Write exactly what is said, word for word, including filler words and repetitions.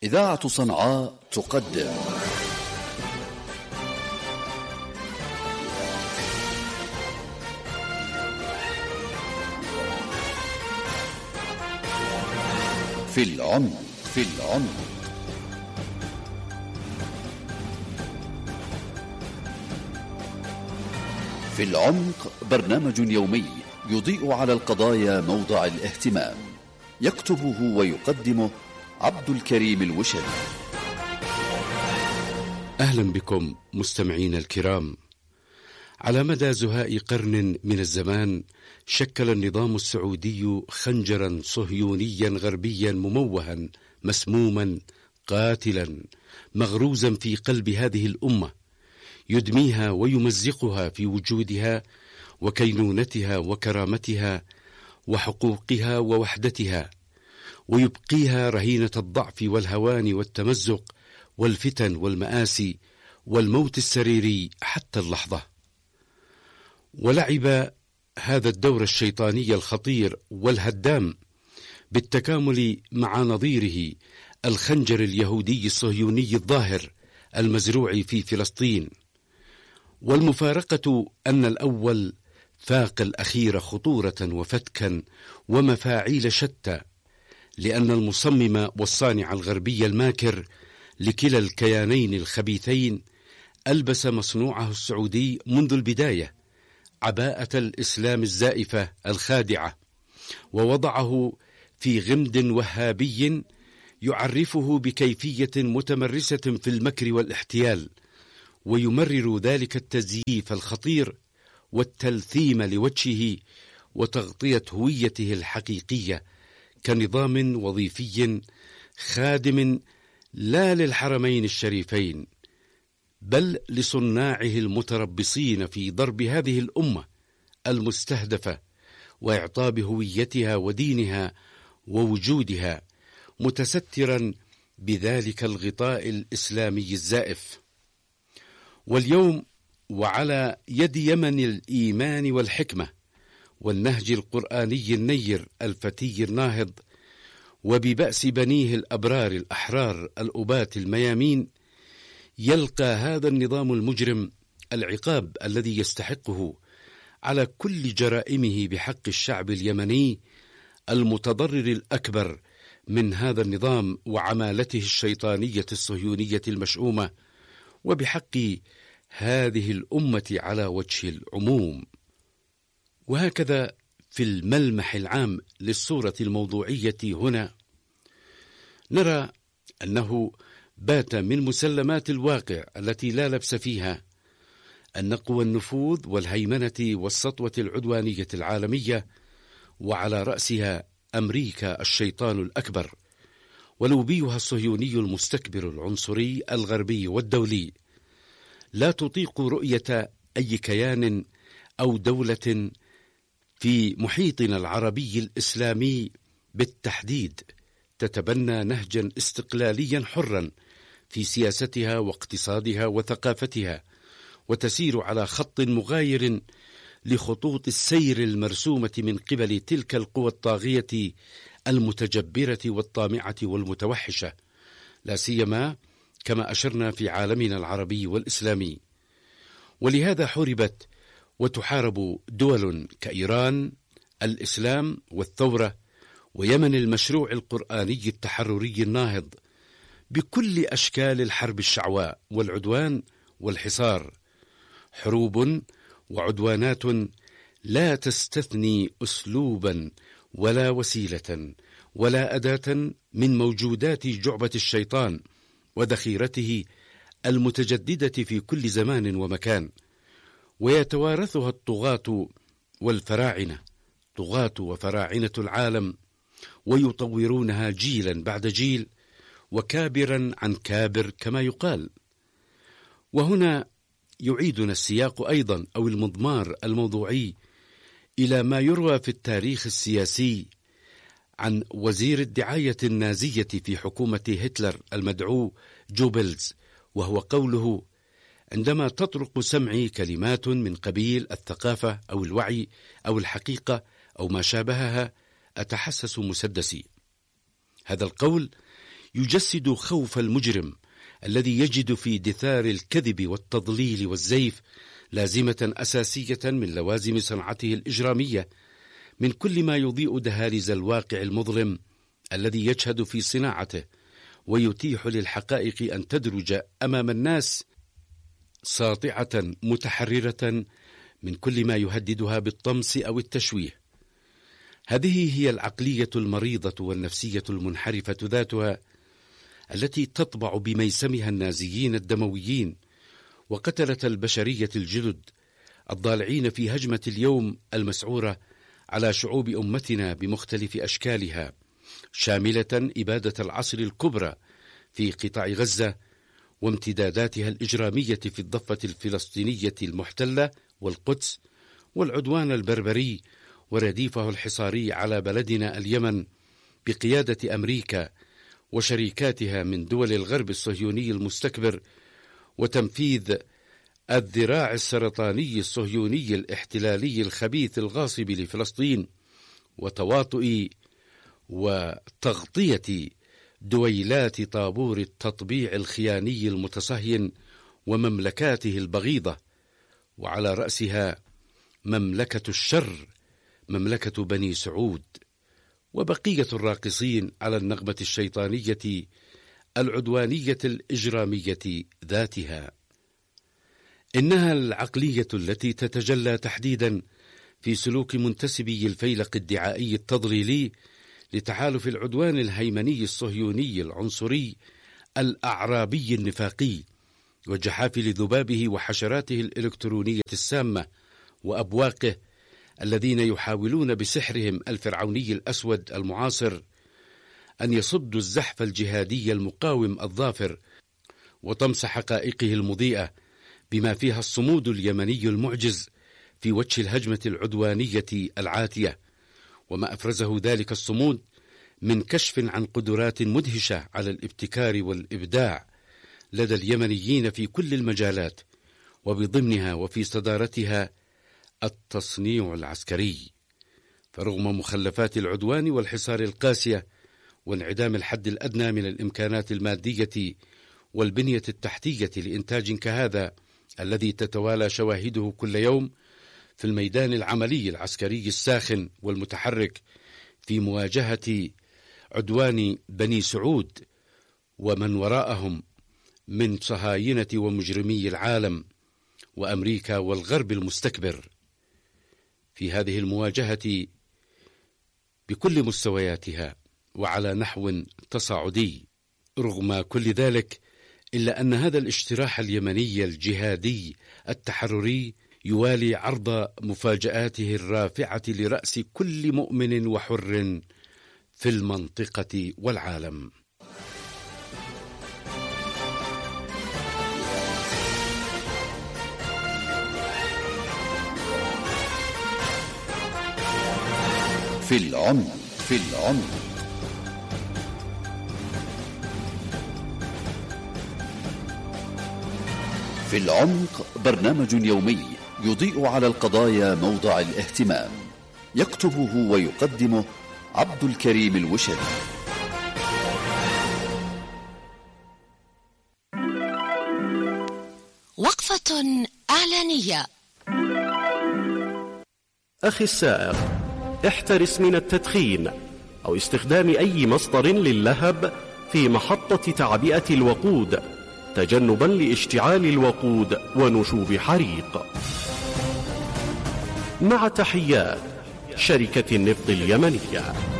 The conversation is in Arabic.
إذاعة صنعاء تقدم في العمق في العمق في العمق برنامج يومي يضيء على القضايا موضع الاهتمام، يكتبه ويقدمه عبد الكريم الوشري. أهلا بكم مستمعين الكرام. على مدى زهاء قرن من الزمان شكل النظام السعودي خنجرا صهيونيا غربيا مموها مسموما قاتلا مغروزا في قلب هذه الأمة، يدميها ويمزقها في وجودها وكينونتها وكرامتها وحقوقها ووحدتها، ويبقيها رهينة الضعف والهوان والتمزق والفتن والمآسي والموت السريري حتى اللحظة. ولعب هذا الدور الشيطاني الخطير والهدام بالتكامل مع نظيره الخنجر اليهودي الصهيوني الظاهر المزروع في فلسطين. والمفارقة أن الأول فاق الأخير خطورة وفتكا ومفاعيل شتى، لأن المصمم والصانع الغربي الماكر لكلا الكيانين الخبيثين ألبس مصنوعه السعودي منذ البداية عباءة الإسلام الزائفة الخادعة، ووضعه في غمد وهابي يعرفه بكيفية متمرسة في المكر والاحتيال، ويمرر ذلك التزييف الخطير والتلثيم لوجهه وتغطية هويته الحقيقية كنظام وظيفي خادم لا للحرمين الشريفين بل لصناعه المتربصين في ضرب هذه الأمة المستهدفة وإعطاب هويتها ودينها ووجودها، متسترا بذلك الغطاء الإسلامي الزائف. واليوم وعلى يد يمن الإيمان والحكمة والنهج القرآني النير الفتي الناهض، وببأس بنيه الأبرار الأحرار الأبات الميامين، يلقى هذا النظام المجرم العقاب الذي يستحقه على كل جرائمه بحق الشعب اليمني المتضرر الأكبر من هذا النظام وعمالته الشيطانية الصهيونية المشؤومة، وبحق هذه الأمة على وجه العموم. وهكذا في الملمح العام للصورة الموضوعية هنا نرى أنه بات من مسلمات الواقع التي لا لبس فيها أن قوى النفوذ والهيمنة والسطوة العدوانية العالمية، وعلى رأسها أمريكا الشيطان الأكبر ولوبيها الصهيوني المستكبر العنصري الغربي والدولي، لا تطيق رؤية أي كيان أو دولة في محيطنا العربي الإسلامي بالتحديد تتبنى نهجا استقلاليا حرا في سياستها واقتصادها وثقافتها، وتسير على خط مغاير لخطوط السير المرسومة من قبل تلك القوى الطاغية المتجبرة والطامعة والمتوحشة، لا سيما كما أشرنا في عالمنا العربي والإسلامي. ولهذا حاربت وتحارب دول كإيران، الإسلام والثورة، ويمن المشروع القرآني التحرري الناهض بكل أشكال الحرب الشعواء والعدوان والحصار، حروب وعدوانات لا تستثني أسلوبا ولا وسيلة ولا أداة من موجودات جعبة الشيطان وذخيرته المتجددة في كل زمان ومكان، ويتوارثها الطغاة والفراعنة، طغاة وفراعنة العالم، ويطورونها جيلا بعد جيل وكابرا عن كابر كما يقال. وهنا يعيدنا السياق أيضا أو المضمار الموضوعي إلى ما يروى في التاريخ السياسي عن وزير الدعاية النازية في حكومة هتلر المدعو جوبلز، وهو قوله: عندما تطرق سمعي كلمات من قبيل الثقافة أو الوعي أو الحقيقة أو ما شابهها أتحسس مسدسي. هذا القول يجسد خوف المجرم الذي يجد في دثار الكذب والتضليل والزيف لازمة أساسية من لوازم صنعته الإجرامية، من كل ما يضيء دهاليز الواقع المظلم الذي يجهد في صناعته، ويتيح للحقائق أن تدرج أمام الناس ساطعة متحررة من كل ما يهددها بالطمس أو التشويه. هذه هي العقلية المريضة والنفسية المنحرفة ذاتها التي تطبع بميسمها النازيين الدمويين وقتلة البشرية الجدد الضالعين في هجمة اليوم المسعورة على شعوب أمتنا بمختلف أشكالها، شاملة إبادة العصر الكبرى في قطاع غزة وامتداداتها الإجرامية في الضفة الفلسطينية المحتلة والقدس، والعدوان البربري ورديفه الحصاري على بلدنا اليمن بقيادة أمريكا وشريكاتها من دول الغرب الصهيوني المستكبر، وتنفيذ الذراع السرطاني الصهيوني الاحتلالي الخبيث الغاصب لفلسطين، وتواطؤ وتغطية دويلات طابور التطبيع الخياني المتصهين ومملكاته البغيضة، وعلى رأسها مملكة الشر، مملكة بني سعود، وبقية الراقصين على النغمة الشيطانية العدوانية الإجرامية ذاتها. إنها العقلية التي تتجلى تحديدا في سلوك منتسبي الفيلق الدعائي التضليلي لتحالف العدوان الهيمني الصهيوني العنصري الأعرابي النفاقي، وجحافل ذبابه وحشراته الإلكترونية السامة وأبواقه الذين يحاولون بسحرهم الفرعوني الأسود المعاصر أن يصدوا الزحف الجهادي المقاوم الظافر وطمس حقائقه المضيئة بما فيها الصمود اليمني المعجز في وجه الهجمة العدوانية العاتية، وما أفرزه ذلك الصمود من كشف عن قدرات مدهشة على الابتكار والإبداع لدى اليمنيين في كل المجالات، وبضمنها وفي صدارتها التصنيع العسكري. فرغم مخلفات العدوان والحصار القاسية وانعدام الحد الأدنى من الإمكانات المادية والبنية التحتية لإنتاج كهذا الذي تتوالى شواهده كل يوم في الميدان العملي العسكري الساخن والمتحرك في مواجهة عدوان بني سعود ومن وراءهم من صهاينة ومجرمي العالم وأمريكا والغرب المستكبر، في هذه المواجهة بكل مستوياتها وعلى نحو تصاعدي. رغم كل ذلك إلا أن هذا الاشتراح اليمني الجهادي التحرري يوالي عرض مفاجآته الرافعة لرأس كل مؤمن وحر في المنطقة والعالم. في العمق في العمق في العمق برنامج يومي يضيء على القضايا موضع الاهتمام، يكتبه ويقدمه عبد الكريم الوشري. وقفة إعلانية. أخي السائق، احترس من التدخين أو استخدام أي مصدر للهب في محطة تعبئة الوقود تجنبا لاشتعال الوقود ونشوب حريق. مع تحيات شركة النفط اليمنية.